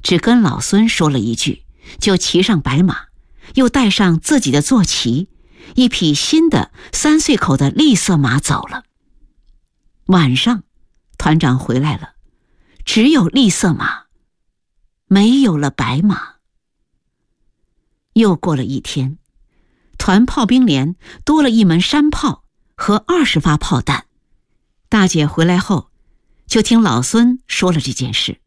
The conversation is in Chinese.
只跟老孙说了一句，就骑上白马，又带上自己的坐骑，一匹新的3岁口的栗色马走了。晚上，团长回来了，只有栗色马，没有了白马。又过了一天，团炮兵连多了1门山炮和20发炮弹。大姐回来后，就听老孙说了这件事。